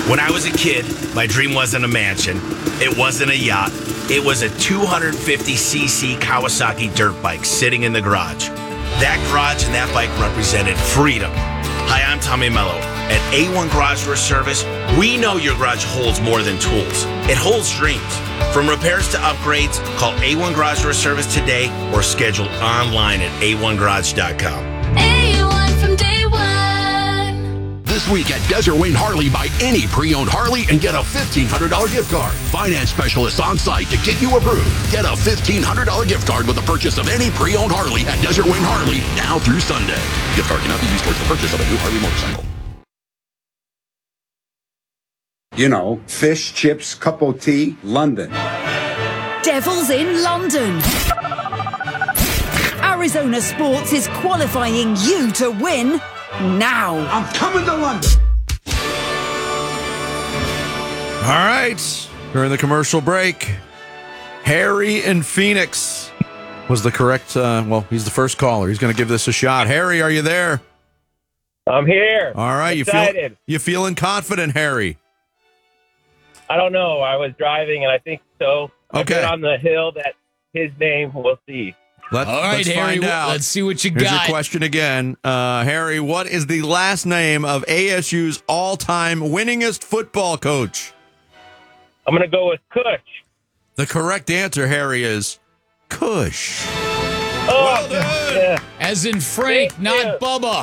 When I was a kid, my dream wasn't a mansion. It wasn't a yacht. It was a 250cc Kawasaki dirt bike sitting in the garage. That garage and that bike represented freedom. Hi, I'm Tommy Mello. At A1 Garage Door Service, we know your garage holds more than tools. It holds dreams. From repairs to upgrades, call A1 Garage Door Service today or schedule online at a1garage.com. A1 from day one. This week at Desert Wayne Harley, buy any pre-owned Harley and get a $1,500 gift card. Finance specialists on site to get you approved. Get a $1,500 gift card with the purchase of any pre-owned Harley at Desert Wayne Harley now through Sunday. Gift card cannot be used towards the purchase of a new Harley motorcycle. You know, fish, chips, cup of tea, London. Devils in London. Arizona Sports is qualifying you to win now. I'm coming to London. All right. During the commercial break, Harry in Phoenix was the correct, he's the first caller. He's going to give this a shot. Harry, are you there? I'm here. All right. Excited. You feeling confident, Harry? I don't know. I was driving, and I think so. Okay. I've been on the hill that his name, we'll see. All right, let's Harry, find out. let's see what you Here's got. your question again. Harry, what is the last name of ASU's all-time winningest football coach? I'm going to go with Kush. The correct answer, Harry, is Kush. Oh, Well done. yeah. As in Frank, Thank not you. Bubba.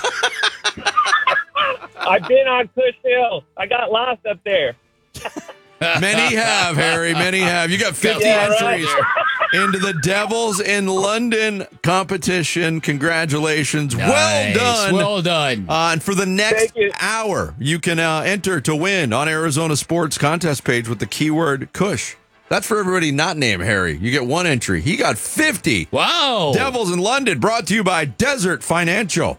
I've been on Kush Hill. I got lost up there. Many have, Harry. Many have. You got 50 Yeah, right. entries into the Devils in London competition. Congratulations. Well Nice. done. Well done. And for the next Thank you. hour, you can enter to win on Arizona Sports contest page with the keyword Kush. That's for everybody not named Harry. You get one entry. He got 50. Wow. Devils in London, brought to you by Desert Financial.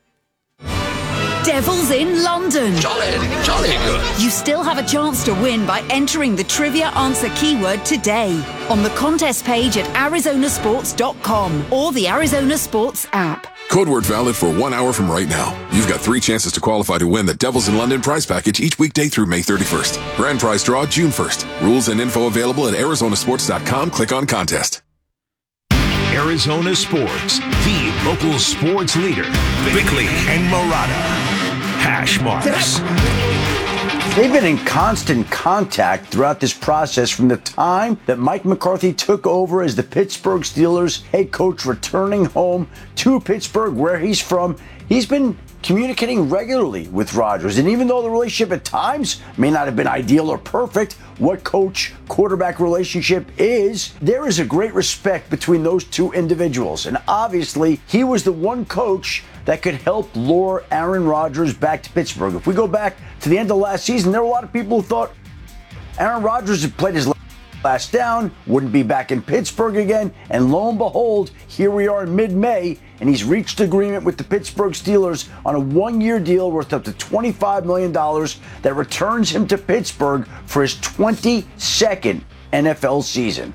Devils in London. Jolly good. You still have a chance to win by entering the trivia answer keyword today on the contest page at arizonasports.com or the Arizona Sports app. Code word valid for 1 hour from right now. You've got 3 chances to qualify to win the Devils in London prize package each weekday through May 31st. Grand prize draw June 1st. Rules and info available at arizonasports.com. Click on contest. Arizona Sports, the local sports leader. Bickley and Murata. Hash marks. They've been in constant contact throughout this process from the time that Mike McCarthy took over as the Pittsburgh Steelers head coach, returning home to Pittsburgh, where he's from. He's been communicating regularly with Rodgers. And even though the relationship at times may not have been ideal or perfect, what coach-quarterback relationship is, there is a great respect between those two individuals. And obviously, he was the one coach that could help lure Aaron Rodgers back to Pittsburgh. If we go back to the end of last season, there were a lot of people who thought Aaron Rodgers had played his last down, wouldn't be back in Pittsburgh again, and lo and behold, here we are in mid-May, and he's reached agreement with the Pittsburgh Steelers on a 1-year deal worth up to $25 million that returns him to Pittsburgh for his 22nd NFL season.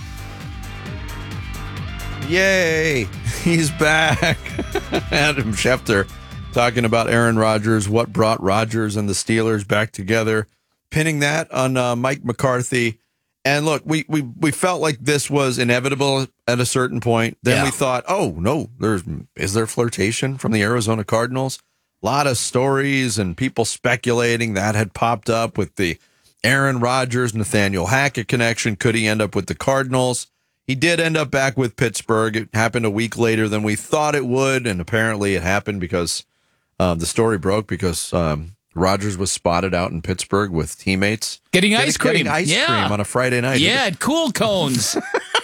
Yay, he's back. Adam Schefter talking about Aaron Rodgers, what brought Rodgers and the Steelers back together, pinning that on Mike McCarthy. And look, we felt like this was inevitable at a certain point. Then we thought, oh, no, is there flirtation from the Arizona Cardinals? A lot of stories and people speculating that had popped up with the Aaron Rodgers, Nathaniel Hackett connection. Could he end up with the Cardinals? He did end up back with Pittsburgh. It happened a week later than we thought it would, and apparently it happened because the story broke because Rodgers was spotted out in Pittsburgh with teammates. Getting ice cream. Getting ice cream on a Friday night. Yeah, at Cool Cones.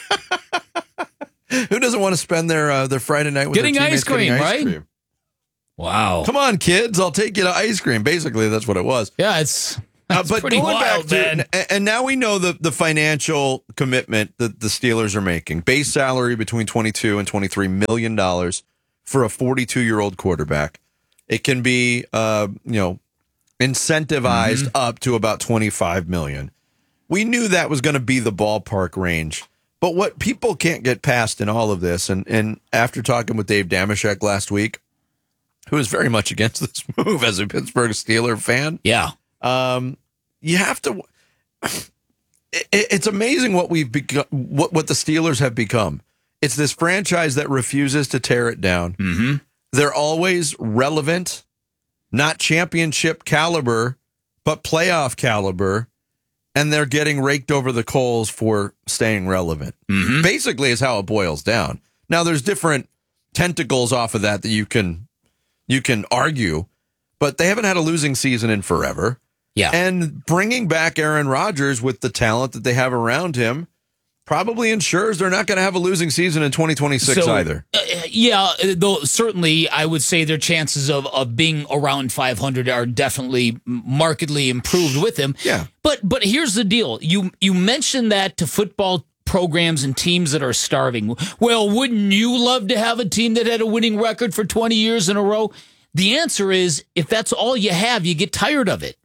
Who doesn't want to spend their Friday night with Getting their teammates ice cream, getting right? cream? Wow. Come on, kids. I'll take you to ice cream. Basically, that's what it was. Yeah, it's but pretty going wild, man. And now we know the financial commitment that the Steelers are making. Base salary between $22 and $23 million for a 42-year-old quarterback. It can be, incentivized up to about $25 million. We knew that was going to be the ballpark range. But what people can't get past in all of this, and after talking with Dave Damashek last week, who is very much against this move as a Pittsburgh Steeler fan, You have to. It's amazing what we've become, what the Steelers have become. It's this franchise that refuses to tear it down. Mm-hmm. They're always relevant, not championship caliber, but playoff caliber, and they're getting raked over the coals for staying relevant. Mm-hmm. Basically, is how it boils down. Now, there's different tentacles off of that you can argue, but they haven't had a losing season in forever. Yeah. And bringing back Aaron Rodgers with the talent that they have around him probably ensures they're not going to have a losing season in 2026 either. Though certainly I would say their chances of being around 500 are definitely markedly improved with him. Yeah. But here's the deal. You mentioned that to football programs and teams that are starving. Well, wouldn't you love to have a team that had a winning record for 20 years in a row? The answer is, if that's all you have, you get tired of it.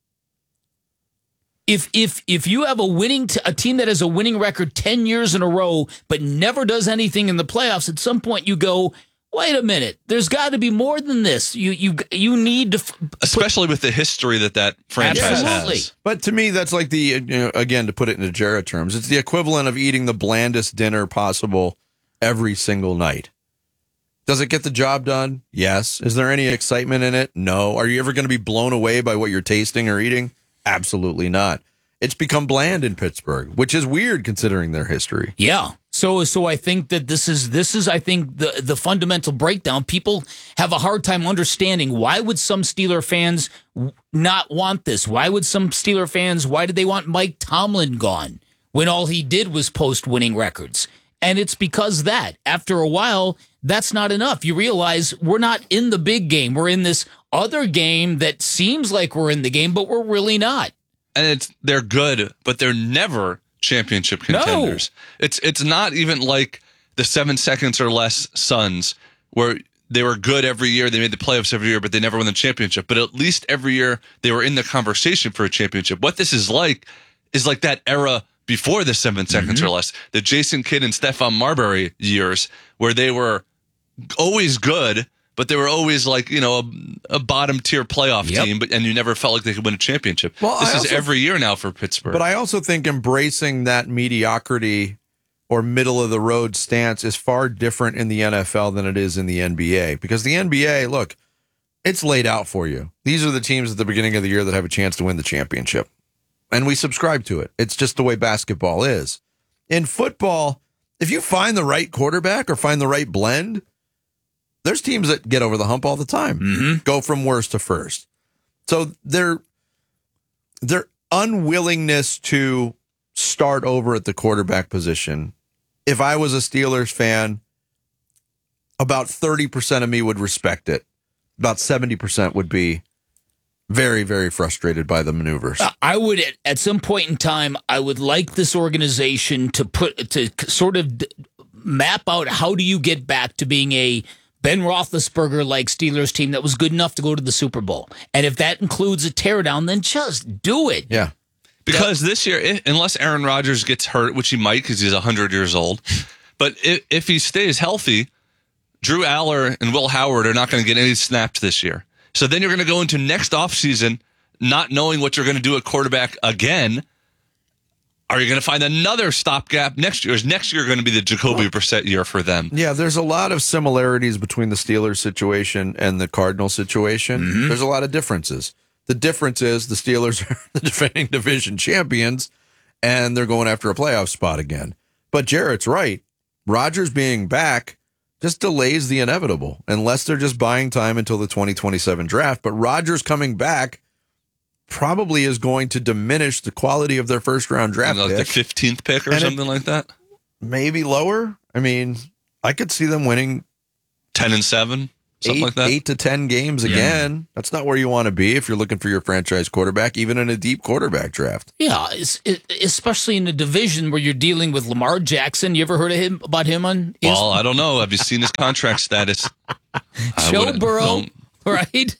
If you have a team that has a winning record 10 years in a row but never does anything in the playoffs, at some point you go, wait a minute, there's got to be more than this. You need to, especially with the history that franchise has. But to me, that's like again, to put it into Jarrett terms, it's the equivalent of eating the blandest dinner possible every single night. Does it get the job done? Yes. Is there any excitement in it? No. Are you ever going to be blown away by what you're tasting or eating? Absolutely not. It's become bland in Pittsburgh, which is weird considering their history. Yeah. So I think that this is I think the fundamental breakdown. People have a hard time understanding, why would some Steeler fans not want this? Why did they want Mike Tomlin gone when all he did was post winning records? And it's because that after a while, that's not enough. You realize we're not in the big game. We're in this other game that seems like we're in the game, but we're really not. And they're good, but they're never championship contenders. No. It's not even like the 7 seconds or less Suns, where they were good every year. They made the playoffs every year, but they never won the championship. But at least every year they were in the conversation for a championship. What this is like that era before the 7 seconds or less, the Jason Kidd and Stephon Marbury years, where they were always good, but they were always like, a bottom tier playoff team, and you never felt like they could win a championship. Well, this is every year now for Pittsburgh. But I also think embracing that mediocrity or middle of the road stance is far different in the NFL than it is in the NBA. Because the NBA, look, it's laid out for you. These are the teams at the beginning of the year that have a chance to win the championship. And we subscribe to it. It's just the way basketball is. In football, if you find the right quarterback or find the right blend, there's teams that get over the hump all the time, go from worst to first. So their unwillingness to start over at the quarterback position, if I was a Steelers fan, about 30% of me would respect it. About 70% would be very, very frustrated by the maneuvers. I would, at some point in time, I would like this organization to sort of map out, how do you get back to being a Ben Roethlisberger-like Steelers team that was good enough to go to the Super Bowl. And if that includes a teardown, then just do it. Yeah. Because this year, unless Aaron Rodgers gets hurt, which he might because he's 100 years old, but if he stays healthy, Drew Aller and Will Howard are not going to get any snaps this year. So then you're going to go into next offseason not knowing what you're going to do at quarterback again. Are you going to find another stopgap next year? Is next year going to be the Jacoby Brissett year for them? Yeah, there's a lot of similarities between the Steelers situation and the Cardinals situation. There's a lot of differences. The difference is the Steelers are the defending division champions, and they're going after a playoff spot again. But Jarrett's right. Rodgers being back just delays the inevitable, unless they're just buying time until the 2027 draft. But Rodgers coming back probably is going to diminish the quality of their first-round draft pick. Like the 15th pick or something like that? Maybe lower. I mean, I could see them winning 10-7, something like that. 8 to 10 games again. That's not where you want to be if you're looking for your franchise quarterback, even in a deep quarterback draft. Yeah, especially in a division where you're dealing with Lamar Jackson. You ever heard about him on? Well, I don't know. Have you seen his contract status? Joe Burrow, right?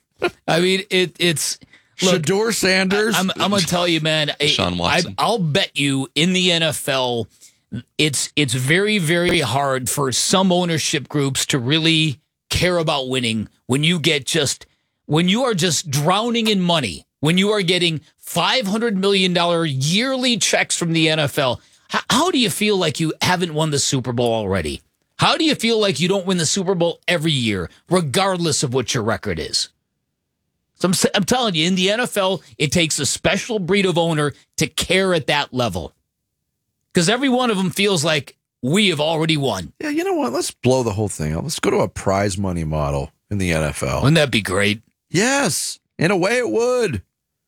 I mean, it's... Look, Shedeur Sanders. I'm going to tell you, man. Sean Watson. I'll bet you in the NFL, it's very, very hard for some ownership groups to really care about winning when you are just drowning in money when you are getting $500 million yearly checks from the NFL? How do you feel like you haven't won the Super Bowl already? How do you feel like you don't win the Super Bowl every year, regardless of what your record is? So I'm telling you, in the NFL, it takes a special breed of owner to care at that level. Because every one of them feels like we have already won. Yeah, you know what? Let's blow the whole thing up. Let's go to a prize money model in the NFL. Wouldn't that be great? Yes. In a way, it would.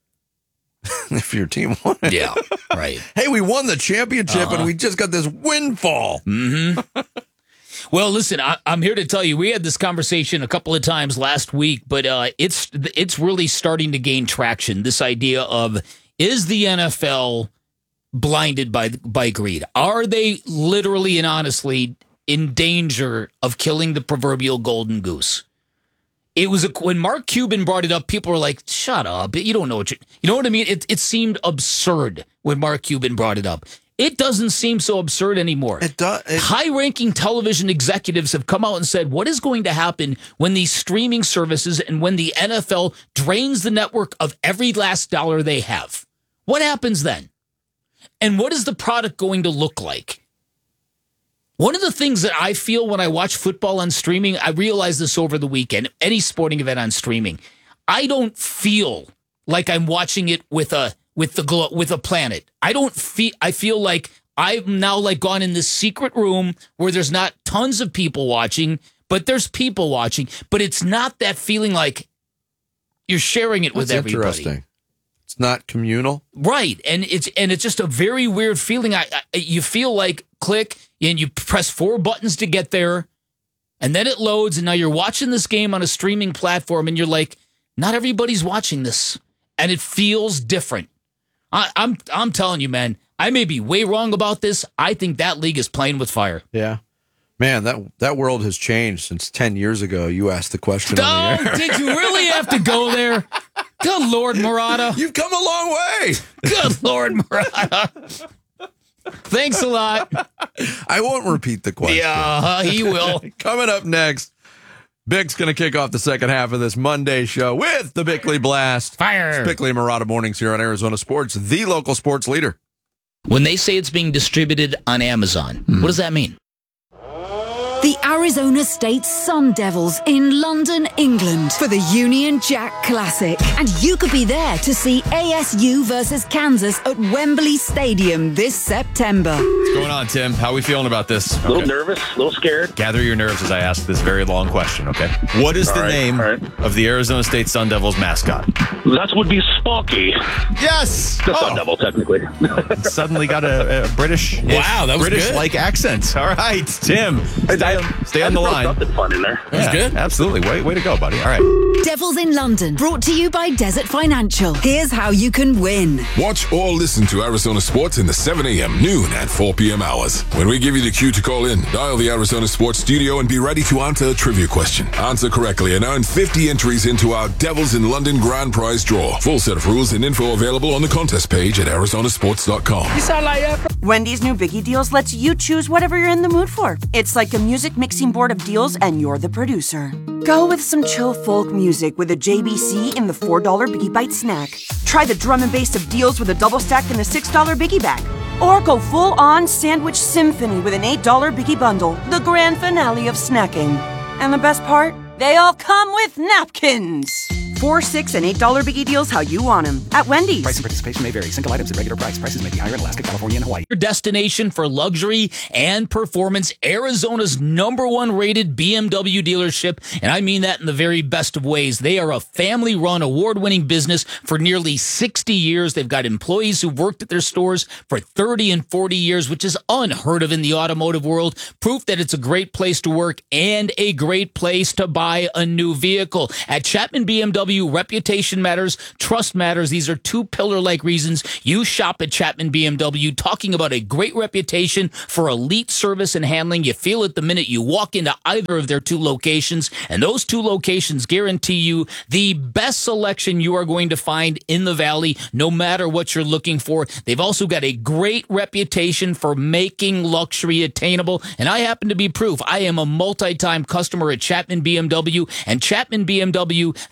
If your team won it. Yeah, right. Hey, we won the championship and we just got this windfall. Mm-hmm. Well, listen, I'm here to tell you, we had this conversation a couple of times last week, but it's really starting to gain traction. This idea of, is the NFL blinded by greed? Are they literally and honestly in danger of killing the proverbial golden goose? It was when Mark Cuban brought it up, people were like, shut up. You don't know what you know what I mean? It seemed absurd when Mark Cuban brought it up. It doesn't seem so absurd anymore. It does. High-ranking television executives have come out and said, what is going to happen when these streaming services and when the NFL drains the network of every last dollar they have? What happens then? And what is the product going to look like? One of the things that I feel when I watch football on streaming, I realized this over the weekend, any sporting event on streaming, I don't feel like I'm watching it with a planet. I feel like I've now like gone in this secret room where there's not tons of people watching, but there's people watching, but it's not that feeling like you're sharing it with everybody. Interesting. It's not communal. Right. And it's just a very weird feeling. You feel like click and you press 4 buttons to get there and then it loads and now you're watching this game on a streaming platform and you're like, not everybody's watching this. And it feels different. I'm telling you, man, I may be way wrong about this. I think that league is playing with fire. Yeah. Man, that world has changed since 10 years ago. You asked the question on the air. Did you really have to go there? Good Lord, Murata. You've come a long way. Good Lord, Murata. Thanks a lot. I won't repeat the question. Yeah, he will. Coming up next, Bick's going to kick off the second half of this Monday show with the Bickley Blast. Fire. It's Bickley and Murata Mornings here on Arizona Sports, the local sports leader. When they say it's being distributed on Amazon, what does that mean? The Arizona State Sun Devils in London, England for the Union Jack Classic. And you could be there to see ASU versus Kansas at Wembley Stadium this September. What's going on, Tim? How are we feeling about this? A little nervous, a little scared. Gather your nerves as I ask this very long question, okay? What is the name of the Arizona State Sun Devils mascot? That would be Sparky. Yes! The Sun Devil, technically. Suddenly got a British, wow, that was British-like accent. All right, Tim. Stay on the line. Something fun in there. That's good. Absolutely. Way to go, buddy. All right. Devils in London, brought to you by Desert Financial. Here's how you can win. Watch or listen to Arizona Sports in the 7 a.m., noon, and 4 p.m. hours. When we give you the cue to call in, dial the Arizona Sports studio and be ready to answer a trivia question. Answer correctly and earn 50 entries into our Devils in London grand prize draw. Full set of rules and info available on the contest page at arizonasports.com. You sound like Wendy's new Biggie Deals lets you choose whatever you're in the mood for. It's like a music mixing board of deals and you're the producer. Go with some chill folk music with a JBC in the $4 Biggie Bite snack. Try the drum and bass of deals with a double stack in the $6 Biggie bag. Or go full-on sandwich symphony with an $8 Biggie bundle, the grand finale of snacking. And the best part? They all come with napkins. $4, $6, and $8 Biggie Deals how you want them at Wendy's. Price and participation may vary. Single items at regular price. Prices may be higher in Alaska, California, and Hawaii. Your destination for luxury and performance, Arizona's #1 rated BMW dealership, and I mean that in the very best of ways. They are a family-run, award-winning business for nearly 60 years. They've got employees who've worked at their stores for 30 and 40 years, which is unheard of in the automotive world. Proof that it's a great place to work and a great place to buy a new vehicle. At Chapman BMW, reputation matters, trust matters. These are two pillar-like reasons you shop at Chapman BMW. Talking about a great reputation for elite service and handling. You feel it the minute you walk into either of their two locations, and those two locations guarantee you the best selection you are going to find in the Valley, no matter what you're looking for. They've also got a great reputation for making luxury attainable, and I happen to be proof. I am a multi-time customer at Chapman BMW, and Chapman BMW, they have some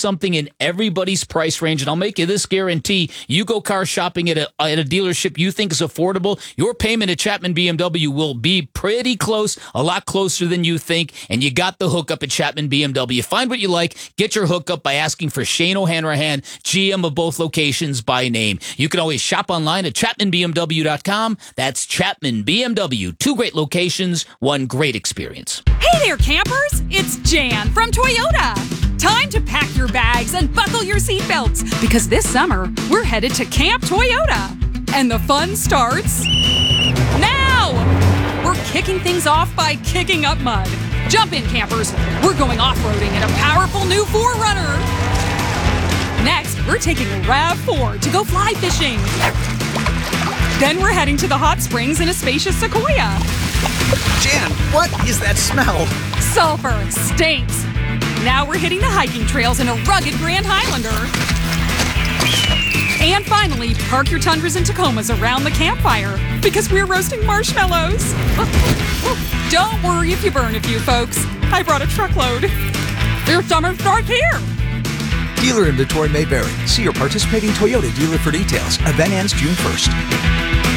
something in everybody's price range, and I'll make you this guarantee. You go car shopping at a dealership you think is affordable, your payment at Chapman BMW will be pretty close, a lot closer than you think, and you got the hookup at Chapman BMW. Find what you like, get your hookup by asking for Shane O'Hanrahan, GM of both locations, by name. You can always shop online at ChapmanBMW.com. That's Chapman BMW. 2 great locations, 1 great experience. Hey there, campers! It's Jan from Toyota. Time to pack your bags and buckle your seatbelts, because this summer, we're headed to Camp Toyota. And the fun starts now! We're kicking things off by kicking up mud. Jump in, campers. We're going off-roading in a powerful new 4Runner. Next, we're taking a RAV4 to go fly fishing. Then we're heading to the hot springs in a spacious Sequoia. Jan, what is that smell? Sulfur stinks. Now we're hitting the hiking trails in a rugged Grand Highlander. And finally, park your Tundras and Tacomas around the campfire, because we're roasting marshmallows. Don't worry if you burn a few, folks. I brought a truckload. Their summer starts here. Dealer inventory may vary. See your participating Toyota dealer for details. Event ends June 1st.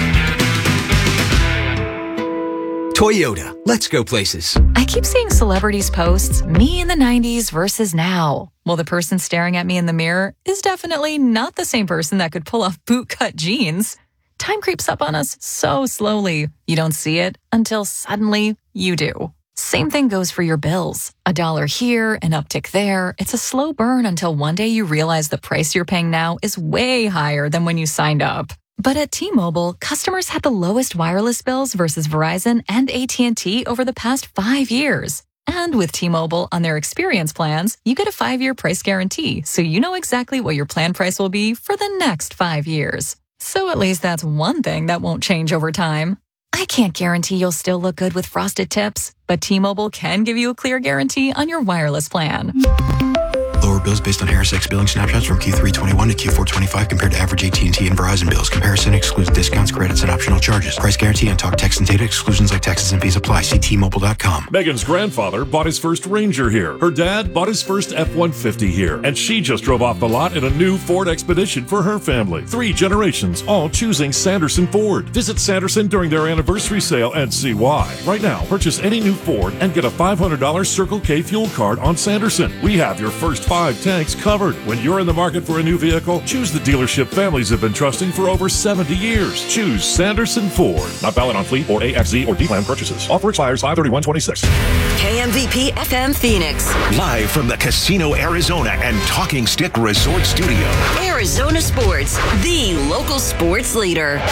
Toyota, let's go places. I keep seeing celebrities posts, me in the 90s versus now. Well, the person staring at me in the mirror is definitely not the same person that could pull off bootcut jeans. Time creeps up on us so slowly. You don't see it until suddenly you do. Same thing goes for your bills. $1 here, an uptick there. It's a slow burn until one day you realize the price you're paying now is way higher than when you signed up. But at T-Mobile, customers had the lowest wireless bills versus Verizon and AT&T over the past 5 years. And with T-Mobile on their experience plans, you get a 5-year price guarantee, so you know exactly what your plan price will be for the next 5 years. So at least that's one thing that won't change over time. I can't guarantee you'll still look good with frosted tips, but T-Mobile can give you a clear guarantee on your wireless plan. Lower bills based on HarrisX billing snapshots from Q3 21 to Q4 25 compared to average AT&T and Verizon bills. Comparison excludes discounts, credits, and optional charges. Price guarantee on talk, text, and data exclusions like taxes and fees apply. See T-Mobile.com. Megan's grandfather bought his first Ranger here. Her dad bought his first F-150 here. And she just drove off the lot in a new Ford Expedition for her family. 3 generations, all choosing Sanderson Ford. Visit Sanderson during their anniversary sale and see why. Right now, purchase any new Ford and get a $500 Circle K fuel card on Sanderson. We have your first 5 tanks covered. When you're in the market for a new vehicle, choose the dealership families have been trusting for over 70 years. Choose Sanderson Ford. Not valid on fleet or AXZ or D-Plan purchases. Offer expires 5/31/26. KMVP FM Phoenix. Live from the Casino Arizona and Talking Stick Resort Studio. Arizona Sports, the local sports leader.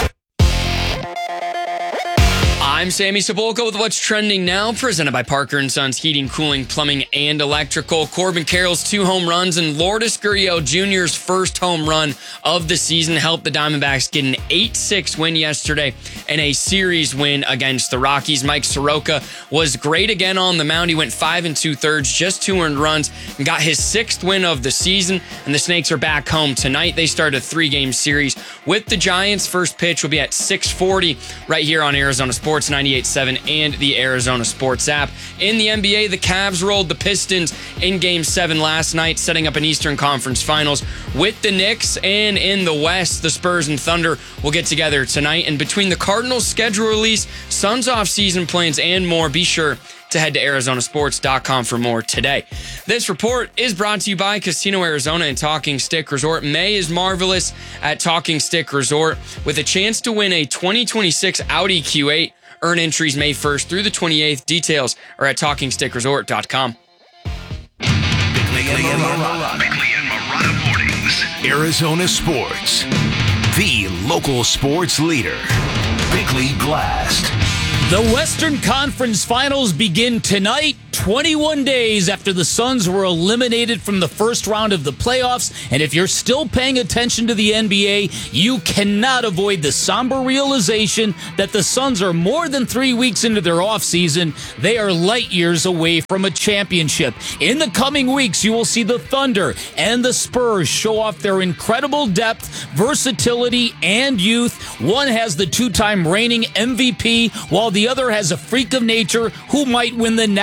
I'm Sammy Sepulka with What's Trending Now, presented by Parker & Sons Heating, Cooling, Plumbing, and Electrical. Corbin Carroll's 2 home runs and Lourdes Gurriel Jr.'s first home run of the season helped the Diamondbacks get an 8-6 win yesterday and a series win against the Rockies. Mike Soroka was great again on the mound. He went 5 2/3, just 2 earned runs, and got his 6th win of the season. And the Snakes are back home tonight. They start a 3-game series with the Giants. First pitch will be at 6:40 right here on Arizona Sports 98.7 and the Arizona Sports app. In the NBA, the Cavs rolled the Pistons in Game 7 last night, setting up an Eastern Conference Finals with the Knicks. And in the West, the Spurs and Thunder will get together tonight. And between the Cardinals' schedule release, Suns off-season plans, and more, be sure to head to ArizonaSports.com for more today. This report is brought to you by Casino Arizona and Talking Stick Resort. May is marvelous at Talking Stick Resort with a chance to win a 2026 Audi Q8. Earn entries May 1st through the 28th. Details are at TalkingStickResort.com. Bickley and Marotta mornings. Arizona Sports, the local sports leader. Bickley Blast. The Western Conference Finals begin tonight, 21 days after the Suns were eliminated from the first round of the playoffs. And if you're still paying attention to the NBA, you cannot avoid the somber realization that the Suns are more than 3 weeks into their offseason. They are light years away from a championship. In the coming weeks, you will see the Thunder and the Spurs show off their incredible depth, versatility, and youth. One has the 2-time reigning MVP, while the other has a freak of nature who might win the next 4.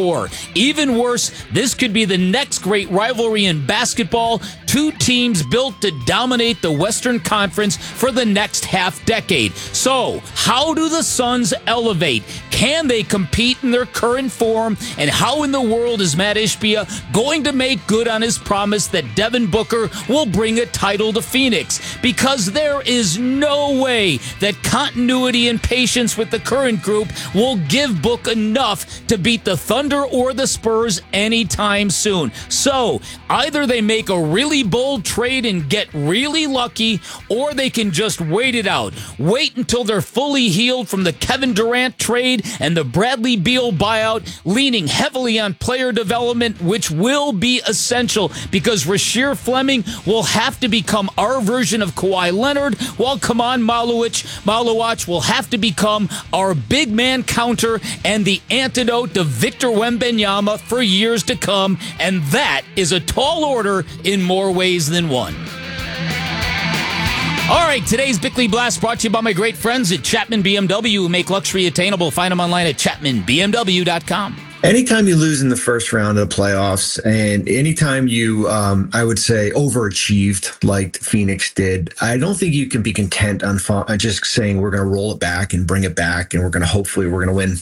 4. Even worse, this could be the next great rivalry in basketball. Two teams built to dominate the Western Conference for the next half-decade. So, how do the Suns elevate? Can they compete in their current form? And how in the world is Matt Ishbia going to make good on his promise that Devin Booker will bring a title to Phoenix? Because there is no way that continuity and patience with the current group will give Book enough to beat the Thunder or the Spurs anytime soon. So, either they make a really bold trade and get really lucky, or they can just wait it out. Wait until they're fully healed from the Kevin Durant trade and the Bradley Beal buyout, leaning heavily on player development, which will be essential because Rasheer Fleming will have to become our version of Kawhi Leonard, while Kaman Malawach will have to become our big man counter and the antidote to Victor Wembanyama for years to come, and that is a tall order in more ways than one. All right, today's Bickley Blast brought to you by my great friends at Chapman BMW, who make luxury attainable. Find them online at chapmanbmw.com. Anytime you lose in the first round of the playoffs, and anytime you, I would say, overachieved like Phoenix did, I don't think you can be content on just saying we're going to roll it back and bring it back, and we're going to win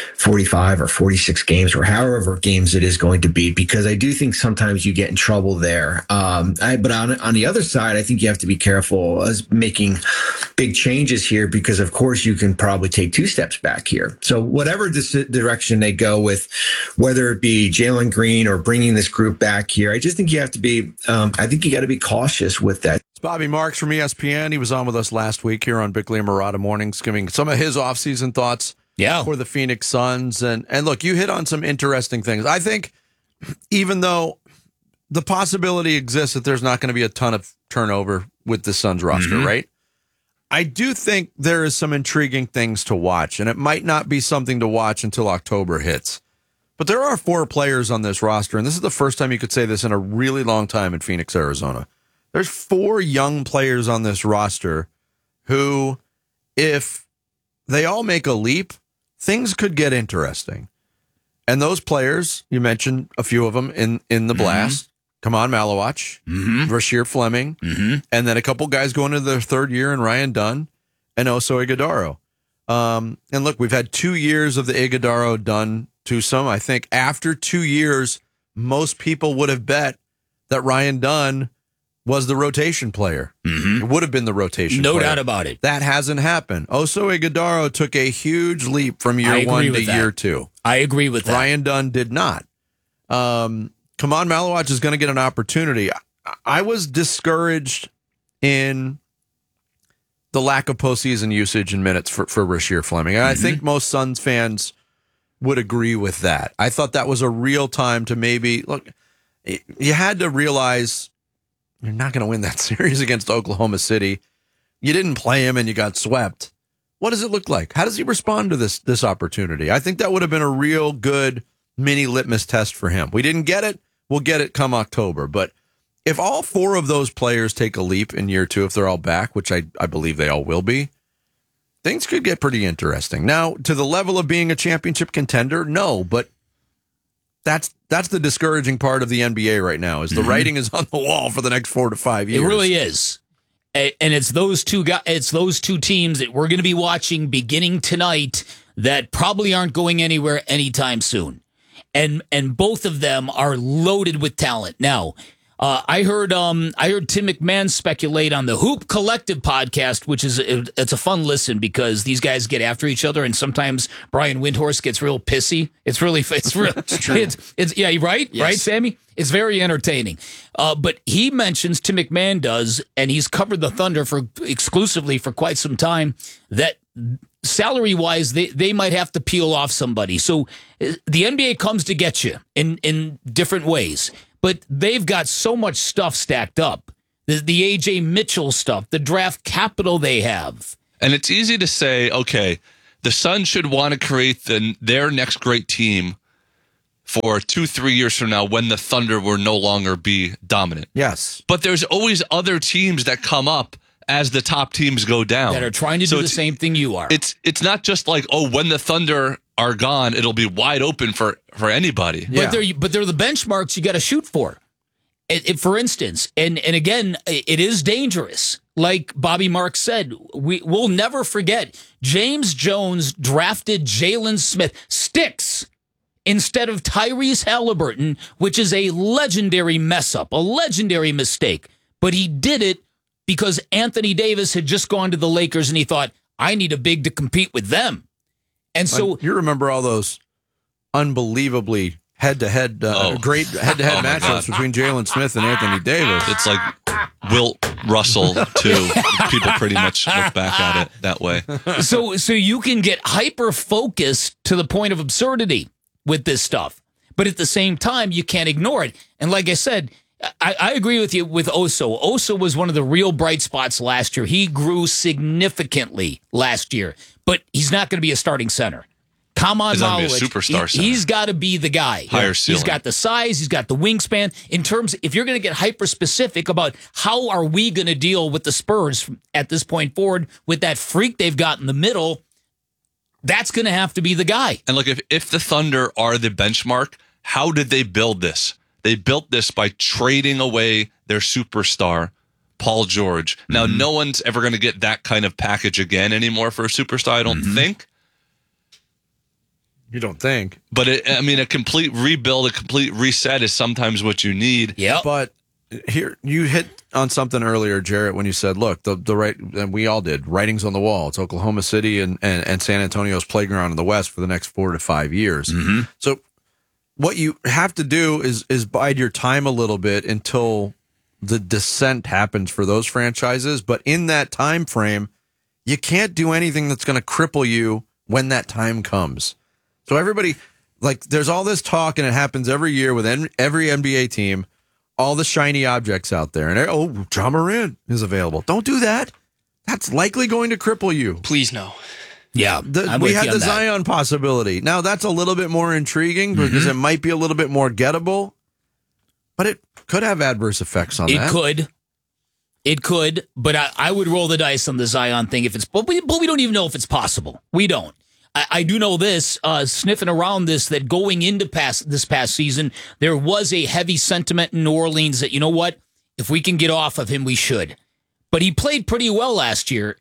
45 or 46 games or however games it is going to be, because I do think sometimes you get in trouble there. But on the other side, I think you have to be careful as making big changes here, because of course you can probably take 2 steps back here. So whatever direction they go with, whether it be Jalen Green or bringing this group back here, I just think you have to be, I think you got to be cautious with that. It's Bobby Marks from ESPN. He was on with us last week here on Bickley and Marotta Mornings, giving some of his offseason thoughts for the Phoenix Suns. And look, you hit on some interesting things. I think even though the possibility exists that there's not going to be a ton of turnover with the Suns roster, right? I do think there is some intriguing things to watch, and it might not be something to watch until October hits. But there are 4 players on this roster, and this is the first time you could say this in a really long time in Phoenix, Arizona. There's 4 young players on this roster who, if they all make a leap, things could get interesting. And those players, you mentioned a few of them in the blast. Kaman Malawach, Rasheer Fleming, and then a couple guys going into their 3rd year in Ryan Dunn and Oso Ighodaro. And look, we've had 2 years of the Ighodaro Dunn twosome. I think after 2 years, most people would have bet that Ryan Dunn was the rotation player. It would have been the rotation player. No doubt about it. That hasn't happened. Oso Ighodaro took a huge leap from year 1 to year 2. I agree with that. Ryan Dunn did not. Kaman Malawach is going to get an opportunity. I was discouraged in the lack of postseason usage and minutes for Rasheer Fleming. And I think most Suns fans would agree with that. I thought that was a real time to maybe look. You had to realize you're not going to win that series against Oklahoma City. You didn't play him and you got swept. What does it look like? How does he respond to this opportunity? I think that would have been a real good mini litmus test for him. We didn't get it. We'll get it come October. But if all 4 of those players take a leap in year 2, if they're all back, which I believe they all will be, things could get pretty interesting. Now, to the level of being a championship contender, no, but that's the discouraging part of the NBA right now, is the writing is on the wall for the next 4 to 5 years. It really is. And it's those two teams that we're going to be watching beginning tonight that probably aren't going anywhere anytime soon. And both of them are loaded with talent. Now, I heard Tim McMahon speculate on the Hoop Collective podcast, which it's a fun listen because these guys get after each other, and sometimes Brian Windhorst gets real pissy. It's true. Right, yes. Right, Sammy. It's very entertaining. But he mentions, Tim McMahon does, and he's covered the Thunder exclusively for quite some time, that salary-wise, they might have to peel off somebody. So the NBA comes to get you in different ways. But they've got so much stuff stacked up. The A.J. Mitchell stuff, the draft capital they have. And it's easy to say, okay, the Suns should want to create their next great team for 2-3 years from now when the Thunder will no longer be dominant. Yes. But there's always other teams that come up as the top teams go down. That are trying to do the same thing you are. It's not just like, oh, when the Thunder are gone, it'll be wide open for anybody. But they're the benchmarks you got to shoot for. For instance, and again, it is dangerous. Like Bobby Marks said, we'll never forget James Jones drafted Jalen Smith Sticks instead of Tyrese Halliburton, which is a legendary mess up, a legendary mistake. But he did it because Anthony Davis had just gone to the Lakers and he thought, I need a big to compete with them. And so you remember all those unbelievably head-to-head, great head-to-head matchups between Jalen Smith and Anthony Davis. It's like Wilt Russell, too. People pretty much look back at it that way. So you can get hyper-focused to the point of absurdity with this stuff. But at the same time, you can't ignore it. And like I said, I agree with you with Oso. Oso was one of the real bright spots last year. He grew significantly last year, but he's not going to be a starting center. Kamon Malowich, superstar center. He's got to be the guy. Higher ceiling. He's got the size. He's got the wingspan. In terms, if you're going to get hyper-specific about how are we going to deal with the Spurs at this point forward with that freak they've got in the middle, that's going to have to be the guy. And look, if the Thunder are the benchmark, how did they build this? They built this by trading away their superstar, Paul George. Now, no one's ever going to get that kind of package again anymore for a superstar, I don't think. You don't think. But, a complete rebuild, a complete reset is sometimes what you need. Yeah. But here, you hit on something earlier, Jarrett, when you said, look, the right, and we all did, writing's on the wall. It's Oklahoma City and San Antonio's playground in the West for the next 4 to 5 years. So what you have to do is bide your time a little bit until the descent happens for those franchises. But in that time frame, you can't do anything that's going to cripple you when that time comes. So everybody, there's all this talk, and it happens every year with every NBA team, all the shiny objects out there. And, Ja Morant is available. Don't do that. That's likely going to cripple you. Please no. Yeah. We had the Zion possibility. Now, that's a little bit more intriguing because it might be a little bit more gettable, but it could have adverse effects on that. It could, but I would roll the dice on the Zion thing but we don't even know if it's possible. We don't. I do know this, sniffing around this, that going into this past season, there was a heavy sentiment in New Orleans that, you know what, if we can get off of him, we should. But he played pretty well last year,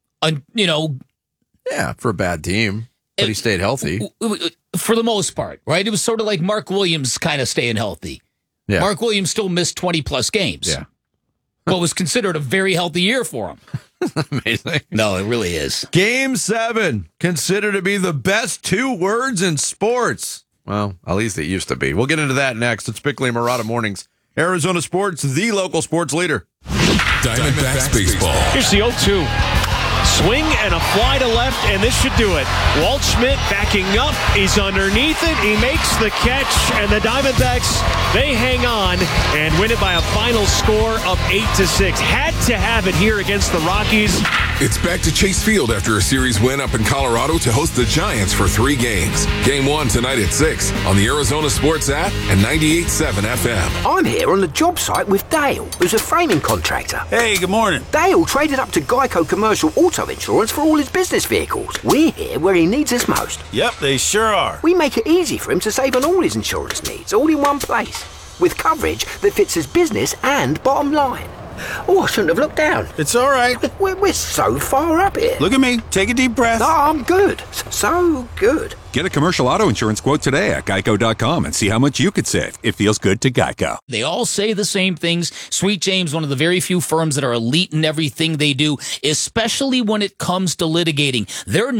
Yeah, for a bad team, but he stayed healthy. For the most part, right? It was sort of like Mark Williams kind of staying healthy. Yeah. Mark Williams still missed 20-plus games. Yeah. But was considered a very healthy year for him. Amazing. No, it really is. Game 7, considered to be the best 2 words in sports. Well, at least it used to be. We'll get into that next. It's Bickley and Marotta Mornings. Arizona Sports, the local sports leader. Diamondbacks baseball. Here's the 0-2. Swing and a fly to left, and this should do it. Walt Schmidt backing up. He's underneath it. He makes the catch, and the Diamondbacks, they hang on and win it by a final score of 8-6. Had to have it here against the Rockies. It's back to Chase Field after a series win up in Colorado to host the Giants for 3 games. Game 1 tonight at 6 on the Arizona Sports app and 98.7 FM. I'm here on the job site with Dale, who's a framing contractor. Hey, good morning. Dale traded up to Geico Commercial Auto Insurance for all his business vehicles. We're here where he needs us most. Yep, they sure are. We make it easy for him to save on all his insurance needs, all in one place, with coverage that fits his business and bottom line. Oh, I shouldn't have looked down. It's all right. We're so far up here. Look at me. Take a deep breath. No, I'm good. So good. Get a commercial auto insurance quote today at geico.com and see how much you could save. It feels good to Geico. They all say the same things. Sweet James, one of the very few firms that are elite in everything they do, especially when it comes to litigating. Their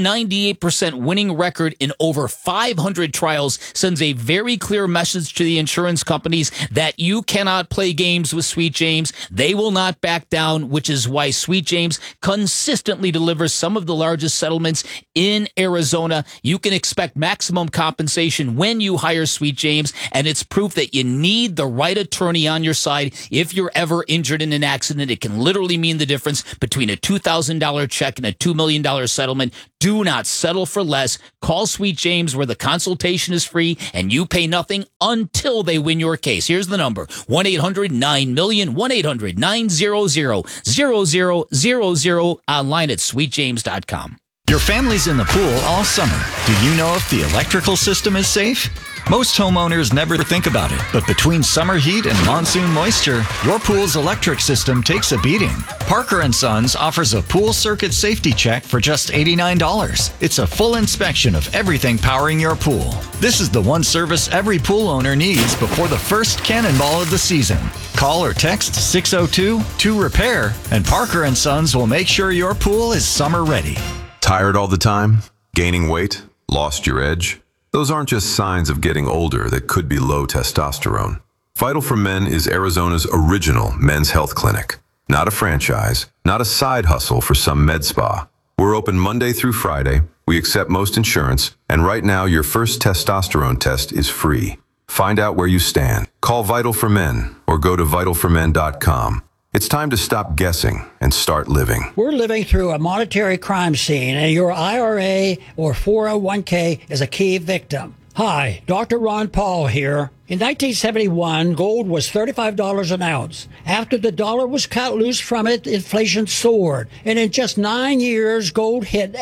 98% winning record in over 500 trials sends a very clear message to the insurance companies that you cannot play games with Sweet James. They will not back down, which is why Sweet James consistently delivers some of the largest settlements in Arizona. You can expect maximum compensation when you hire Sweet James, and it's proof that you need the right attorney on your side. If you're ever injured in an accident, it can literally mean the difference between a $2,000 check and a $2 million settlement. Do not settle for less. Call Sweet James, where the consultation is free and you pay nothing until they win your case. Here's the number: 1-800-9-MILLION, 1-800-900-0000, online at sweetjames.com. Your family's in the pool all summer. Do you know if the electrical system is safe? Most homeowners never think about it, but between summer heat and monsoon moisture, your pool's electric system takes a beating. Parker & Sons offers a pool circuit safety check for just $89. It's a full inspection of everything powering your pool. This is the one service every pool owner needs before the first cannonball of the season. Call or text 602-2REPAIR, and Parker & Sons will make sure your pool is summer ready. Tired all the time? Gaining weight? Lost your edge? Those aren't just signs of getting older that could be low testosterone. Vital for Men is Arizona's original men's health clinic. Not a franchise, not a side hustle for some med spa. We're open Monday through Friday. We accept most insurance, and right now your first testosterone test is free. Find out where you stand. Call Vital for Men or go to vitalformen.com. It's time to stop guessing and start living. We're living through a monetary crime scene, and your IRA or 401k is a key victim. Hi, Dr. Ron Paul here. In 1971, gold was $35 an ounce. After the dollar was cut loose from it, inflation soared. And in just 9 years, gold hit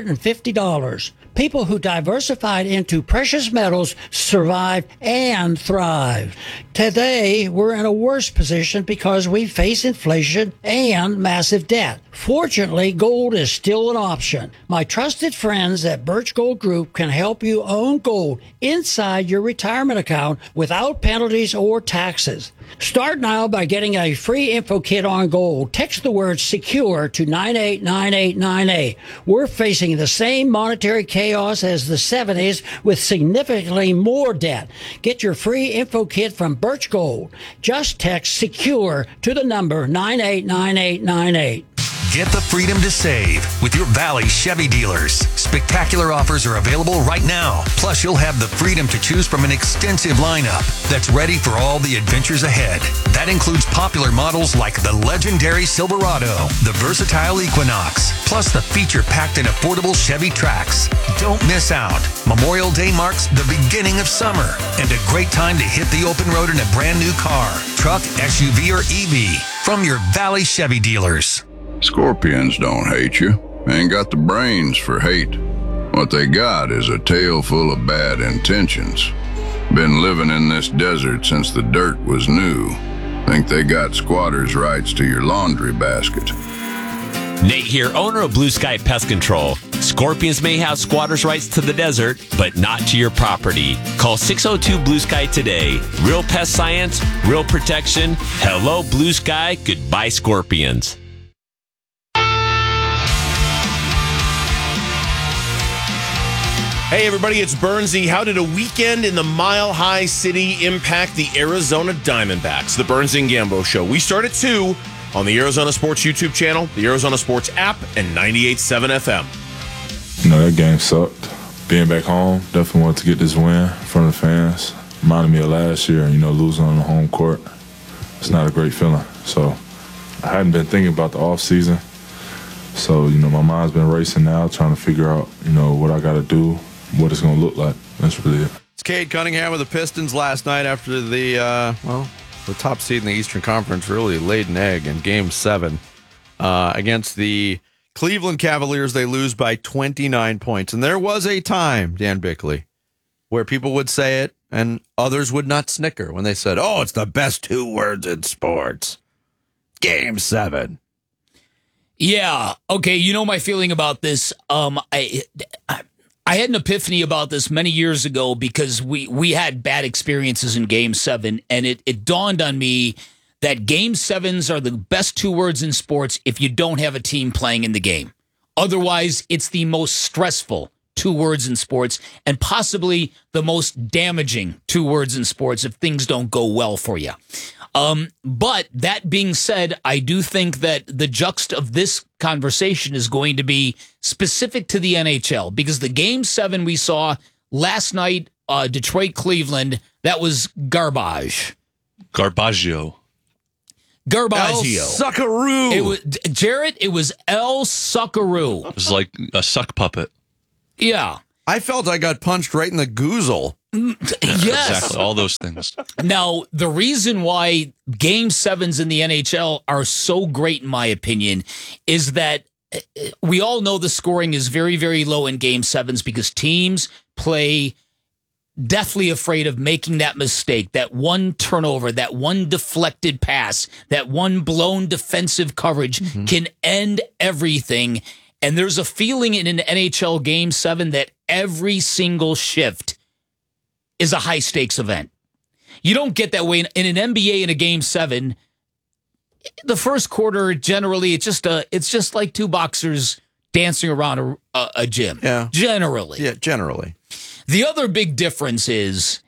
$850. People who diversified into precious metals survived and thrived. Today, we're in a worse position because we face inflation and massive debt. Fortunately, gold is still an option. My trusted friends at Birch Gold Group can help you own gold inside your retirement account without penalties or taxes. Start now by getting a free info kit on gold. Text the word SECURE to 989898. We're facing the same monetary chaos as the 70s with significantly more debt. Get your free info kit from Birch Gold. Just text SECURE to the number 989898. Get the freedom to save with your Valley Chevy dealers. Spectacular offers are available right now. Plus, you'll have the freedom to choose from an extensive lineup that's ready for all the adventures ahead. That includes popular models like the legendary Silverado, the versatile Equinox, plus the feature-packed and affordable Chevy Trax. Don't miss out. Memorial Day marks the beginning of summer and a great time to hit the open road in a brand new car, truck, SUV, or EV from your Valley Chevy dealers. Scorpions don't hate you. Ain't got the brains for hate. What they got is a tail full of bad intentions. Been living in this desert since the dirt was new. Think they got squatters' rights to your laundry basket. Nate here, owner of Blue Sky Pest Control. Scorpions may have squatters' rights to the desert, but not to your property. Call 602 Blue Sky today. Real pest science, real protection. Hello, Blue Sky. Goodbye, Scorpions. Hey everybody, it's Bernsey. How did a weekend in the Mile High City impact the Arizona Diamondbacks? The Burns and Gambo Show. We start at 2 on the Arizona Sports YouTube channel, the Arizona Sports app, and 98.7 FM. You know, that game sucked. Being back home, definitely wanted to get this win in front of the fans. Reminded me of last year, losing on the home court. It's not a great feeling. So I hadn't been thinking about the offseason. So, my mind's been racing now, trying to figure out, what I got to do, what it's going to look like. That's really it. It's Cade Cunningham with the Pistons last night after the top seed in the Eastern Conference really laid an egg in Game 7 against the Cleveland Cavaliers. They lose by 29 points. And there was a time, Dan Bickley, where people would say it and others would not snicker when they said, oh, it's the best 2 words in sports. Game 7. Yeah. Okay. You know my feeling about this. I had an epiphany about this many years ago because we had bad experiences in Game 7, and it dawned on me that Game 7s are the best 2 words in sports if you don't have a team playing in the game. Otherwise, it's the most stressful 2 words in sports and possibly the most damaging 2 words in sports if things don't go well for you. But that being said, I do think that the juxt of this conversation is going to be specific to the NHL because the Game 7 we saw last night, Detroit-Cleveland, that was garbage. Garbaggio. El Suckaroo. It was, Jarrett, it was El Suckaroo. It was like a suck puppet. Yeah. I felt I got punched right in the goozle. Yes. Exactly. All those things. Now, the reason why Game 7s in the NHL are so great, in my opinion, is that we all know the scoring is very, very low in Game 7s because teams play deathly afraid of making that mistake, that one turnover, that one deflected pass, that one blown defensive coverage can end everything. And there's a feeling in an NHL Game 7 that every single shift is a high-stakes event. You don't get that way in an NBA in a Game 7. The first quarter, generally, it's just like two boxers dancing around a gym. Yeah. Generally. Yeah, generally. The other big difference is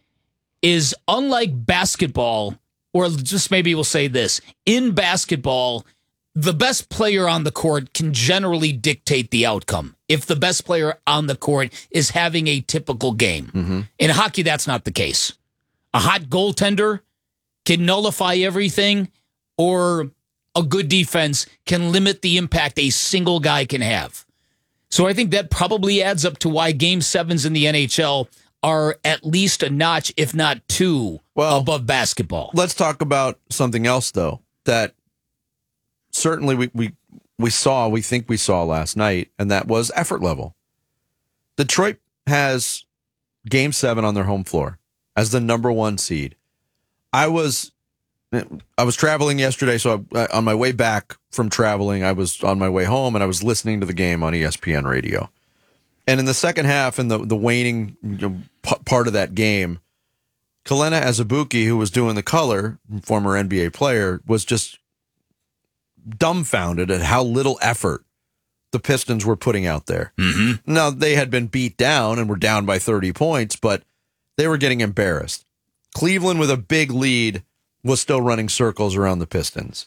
unlike basketball, or just maybe we'll say this, in basketball, the best player on the court can generally dictate the outcome if the best player on the court is having a typical game. In hockey, that's not the case. A hot goaltender can nullify everything, or a good defense can limit the impact a single guy can have. So I think that probably adds up to why Game 7s in the NHL are at least a notch, if not two, above basketball. Let's talk about something else, though, that certainly we think we saw last night, and that was effort level. Detroit has Game 7 on their home floor as the number 1 seed. I was traveling yesterday, so on my way back from traveling, I was on my way home, and I was listening to the game on ESPN radio. And in the second half, in the waning part of that game, Kalena Azubuike, who was doing the color, former NBA player, was just dumbfounded at how little effort the Pistons were putting out there. Now, they had been beat down and were down by 30 points, but they were getting embarrassed. Cleveland, with a big lead, was still running circles around the Pistons.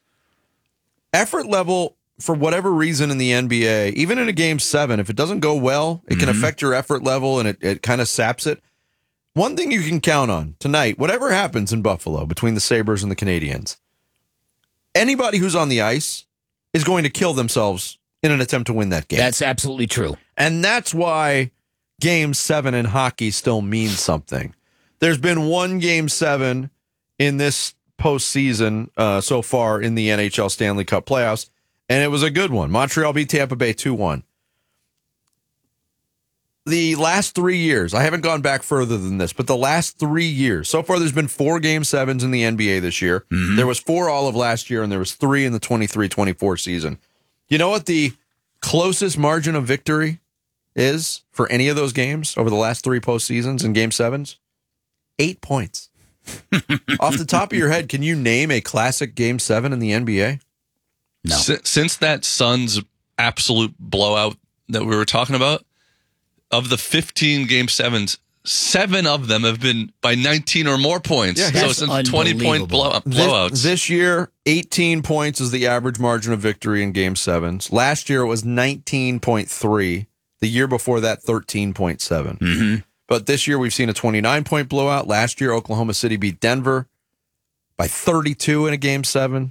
Effort level, for whatever reason in the NBA, even in a Game 7, if it doesn't go well, it can affect your effort level, and it kind of saps it. One thing you can count on tonight, whatever happens in Buffalo between the Sabres and the Canadiens, anybody who's on the ice is going to kill themselves in an attempt to win that game. That's absolutely true. And that's why Game 7 in hockey still means something. There's been one Game 7 in this postseason so far in the NHL Stanley Cup playoffs, and it was a good one. Montreal beat Tampa Bay 2-1. The last 3 years, I haven't gone back further than this, but the last 3 years, so far there's been 4 Game 7s in the NBA this year. There was 4 all of last year, and there was 3 in the 23-24 season. You know what the closest margin of victory is for any of those games over the last 3 postseasons in Game 7s? 8 points. Off the top of your head, can you name a classic Game 7 in the NBA? No. Since that Suns absolute blowout that we were talking about, of the 15 Game 7s, 7 of them have been by 19 or more points. Yeah, so it's a 20-point blowouts. This year, 18 points is the average margin of victory in Game 7s. Last year, it was 19.3. The year before that, 13.7. But this year, we've seen a 29-point blowout. Last year, Oklahoma City beat Denver by 32 in a Game 7.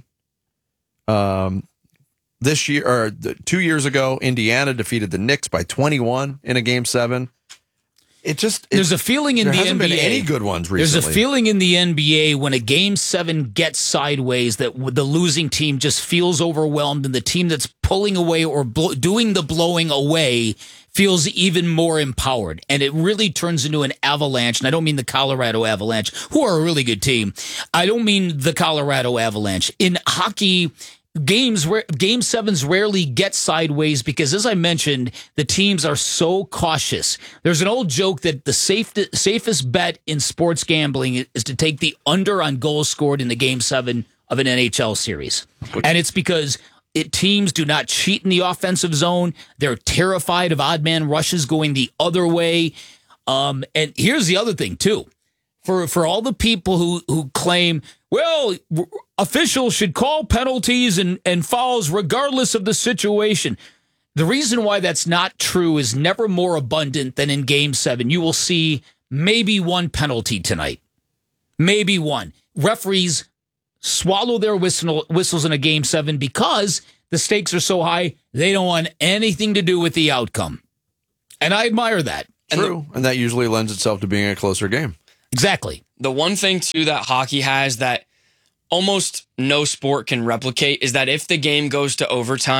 This year, or 2 years ago, Indiana defeated the Knicks by 21 in a Game 7. There's a feeling in the NBA. There hasn't been any good ones recently. There's a feeling in the NBA when a Game 7 gets sideways that the losing team just feels overwhelmed, and the team that's pulling away or doing the blowing away feels even more empowered. And it really turns into an avalanche. And I don't mean the Colorado Avalanche, who are a really good team. I don't mean the Colorado Avalanche. In hockey, Game 7s rarely get sideways because, as I mentioned, the teams are so cautious. There's an old joke that the safest bet in sports gambling is to take the under on goals scored in the Game 7 of an NHL series. And it's because teams do not cheat in the offensive zone. They're terrified of odd man rushes going the other way. And here's the other thing, too. For all the people who claim, well, officials should call penalties and fouls regardless of the situation. The reason why that's not true is never more abundant than in Game 7. You will see maybe one penalty tonight. Maybe one. Referees swallow their whistles in a Game 7 because the stakes are so high, they don't want anything to do with the outcome. And I admire that. True. And that usually lends itself to being a closer game. Exactly. The one thing, too, that hockey has that almost no sport can replicate is that if the game goes to overtime,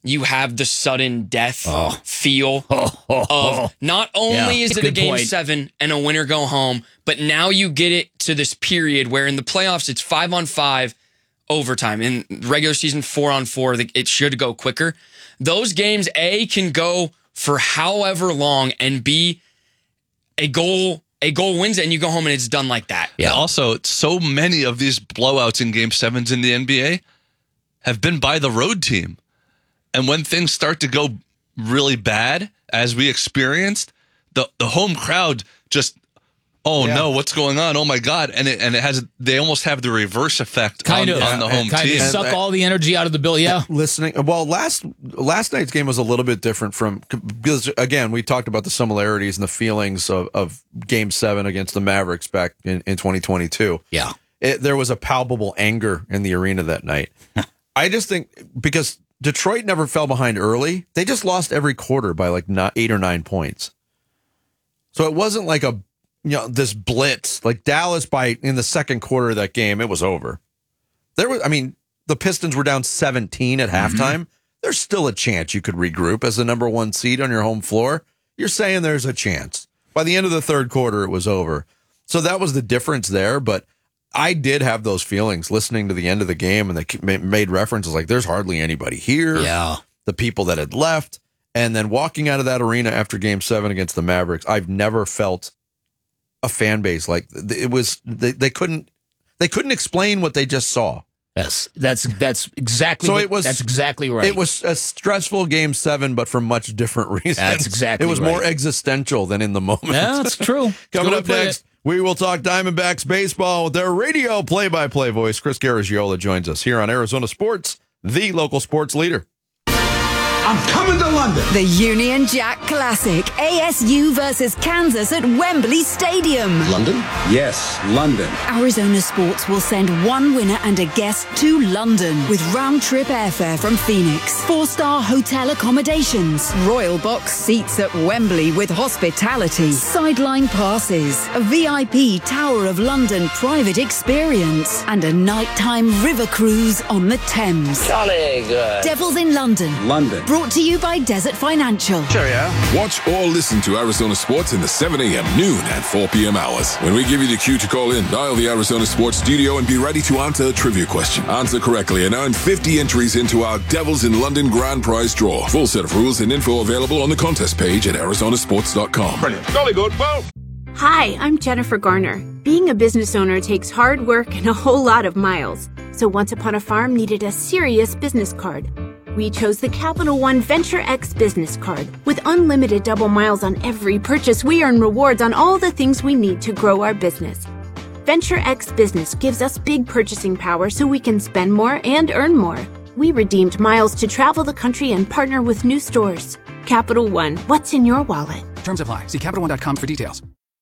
you have the sudden death feel of not only is it a Game 7 and a winner go home, but now you get it to this period where in the playoffs it's 5-on-5 overtime. In regular season 4-on-4, it should go quicker. Those games, A, can go for however long, and B, a goal wins it and you go home and it's done like that. Yeah. Also, so many of these blowouts in Game 7s in the NBA have been by the road team. And when things start to go really bad, as we experienced, the home crowd just, no, what's going on? Oh my God. And it has, they almost have the reverse effect on the home team. Suck all the energy out of the bill. Yeah. Listening. Well, last night's game was a little bit different because again, we talked about the similarities and the feelings of Game 7 against the Mavericks back in 2022. Yeah. There was a palpable anger in the arena that night. I just think because Detroit never fell behind early, they just lost every quarter by like 8 or 9 points. So it wasn't like this blitz, like Dallas in the second quarter of that game, it was over. The Pistons were down 17 at halftime. There's still a chance you could regroup as the number 1 seed on your home floor. You're saying there's a chance. By the end of the third quarter, it was over. So that was the difference there. But I did have those feelings listening to the end of the game, and they made references like there's hardly anybody here. Yeah. The people that had left. And then walking out of that arena after Game 7 against the Mavericks, I've never felt a fan base like it was. They couldn't explain what they just saw. Yes, that's exactly. So that's exactly right. It was a stressful Game 7, but for much different reasons. That's exactly. It was more existential than in the moment. Yeah, that's true. Coming up next, we will talk Diamondbacks baseball with their radio play-by-play voice. Chris Garagiola joins us here on Arizona Sports, the local sports leader. I'm coming to London. The Union Jack Classic. ASU versus Kansas at Wembley Stadium. London? Yes, London. Arizona Sports will send one winner and a guest to London with round-trip airfare from Phoenix, 4-star hotel accommodations, royal box seats at Wembley with hospitality, sideline passes, a VIP Tower of London private experience, and a nighttime river cruise on the Thames. Jolly good. Devils in London. London. Brought to you by Desert Financial. Cheerio. Watch or listen to Arizona Sports in the 7 a.m., noon, and 4 p.m. hours. When we give you the cue to call in, dial the Arizona Sports studio and be ready to answer a trivia question. Answer correctly and earn 50 entries into our Devils in London grand prize draw. Full set of rules and info available on the contest page at arizonasports.com. Brilliant. Jolly good. Boom. Hi, I'm Jennifer Garner. Being a business owner takes hard work and a whole lot of miles. So Once Upon a Farm needed a serious business card. We chose the Capital One Venture X business card. With unlimited double miles on every purchase, we earn rewards on all the things we need to grow our business. Venture X Business gives us big purchasing power so we can spend more and earn more. We redeemed miles to travel the country and partner with new stores. Capital One, what's in your wallet? Terms apply. See CapitalOne.com for details.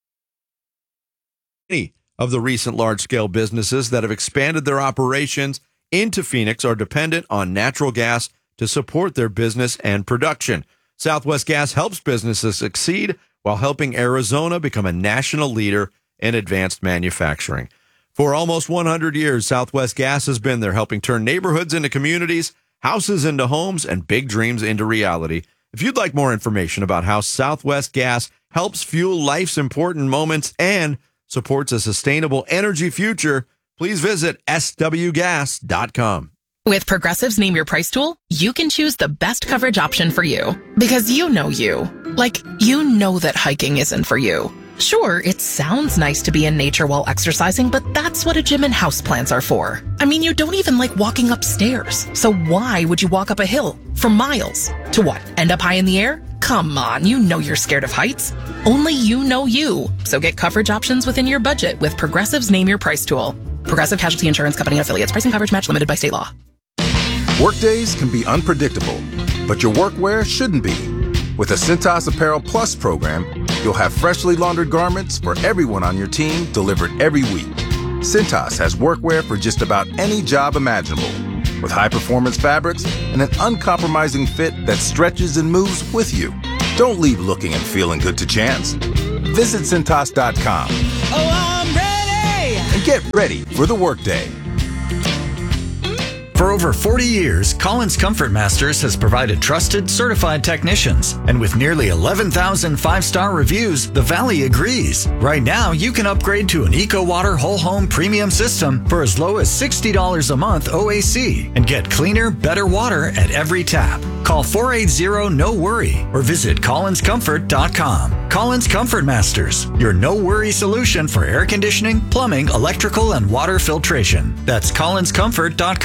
Many of the recent large-scale businesses that have expanded their operations into Phoenix are dependent on natural gas to support their business and production. Southwest Gas helps businesses succeed while helping Arizona become a national leader in advanced manufacturing. For almost 100 years, Southwest Gas has been there, helping turn neighborhoods into communities, houses into homes, and big dreams into reality. If you'd like more information about how Southwest Gas helps fuel life's important moments and supports a sustainable energy future, please visit swgas.com. With Progressive's Name Your Price tool, you can choose the best coverage option for you. Because you know you. Like, you know that hiking isn't for you. Sure, it sounds nice to be in nature while exercising, but that's what a gym and houseplants are for. I mean, you don't even like walking upstairs. So why would you walk up a hill for miles? To what, end up high in the air? Come on, you know you're scared of heights. Only you know you. So get coverage options within your budget with Progressive's Name Your Price tool. Progressive Casualty Insurance Company affiliates. Pricing coverage match limited by state law. Workdays can be unpredictable, but your workwear shouldn't be. With the Cintas Apparel Plus program, you'll have freshly laundered garments for everyone on your team delivered every week. Cintas has workwear for just about any job imaginable, with high-performance fabrics and an uncompromising fit that stretches and moves with you. Don't leave looking and feeling good to chance. Visit Cintas.com. Oh, I'm ready! And get ready for the workday. For over 40 years, Collins Comfort Masters has provided trusted, certified technicians. And with nearly 11,000 5-star reviews, the Valley agrees. Right now, you can upgrade to an EcoWater Whole Home Premium System for as low as $60 a month OAC and get cleaner, better water at every tap. Call 480-NO-WORRY or visit collinscomfort.com. Collins Comfort Masters, your no-worry solution for air conditioning, plumbing, electrical, and water filtration. That's collinscomfort.com.